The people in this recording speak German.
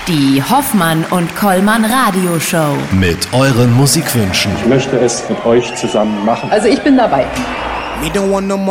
Die Hoffmann und Kollmann Radioshow. Mit euren Musikwünschen. Ich möchte es mit euch zusammen machen. Also ich bin dabei. We don't want no more